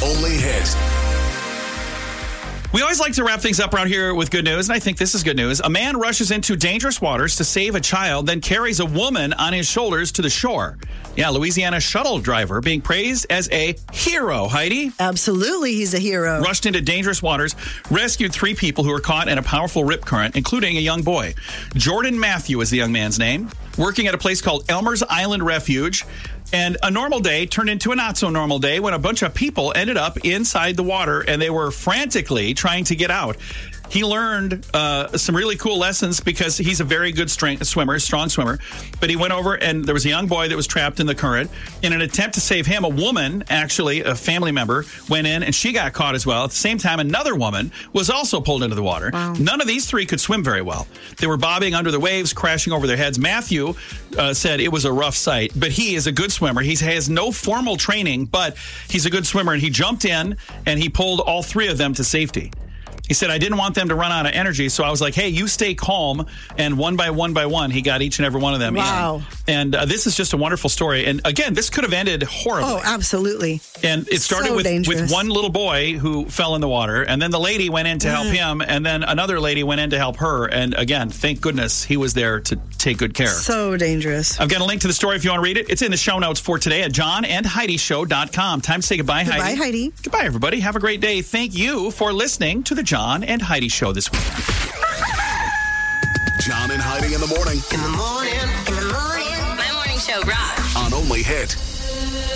Only Hit. We always like to wrap things up around here with good news, and I think this is good news. A man rushes into dangerous waters to save a child, then carries a woman on his shoulders to the shore. Yeah, Louisiana shuttle driver being praised as a hero, Heidi. Absolutely, he's a hero. Rushed into dangerous waters, rescued 3 people who were caught in a powerful rip current, including a young boy. Jordan Matthew is the young man's name, working at a place called Elmer's Island Refuge. And a normal day turned into a not-so-normal day when a bunch of people ended up inside the water, and they were frantically trying to get out. He learned some really cool lessons because he's a very good swimmer, strong swimmer. But he went over, and there was a young boy that was trapped in the current. In an attempt to save him, a woman, actually a family member, went in, and she got caught as well. At the same time, another woman was also pulled into the water. Wow. None of these 3 could swim very well. They were bobbing under the waves, crashing over their heads. Matthew said it was a rough sight, but he is a good swimmer. He has no formal training, but he's a good swimmer, and he jumped in, and he pulled all 3 of them to safety. He said, I didn't want them to run out of energy, so I was like, hey, you stay calm. And one by one, he got each and every one of them Wow. in. And this is just a wonderful story. And again, this could have ended horribly. Oh, absolutely. And it started So with dangerous. one little boy who fell in the water, and then the lady went in to help him, and then another lady went in to help her. And again, thank goodness he was there to take good care. So dangerous. I've got a link to the story if you want to read it. It's in the show notes for today at johnandheidishow.com. Time to say goodbye, Heidi. Goodbye, Heidi. Goodbye, everybody. Have a great day. Thank you for listening to the John and Heidi Show this week. John and Heidi in the morning. In the morning. My morning show rocks. On Only Hit.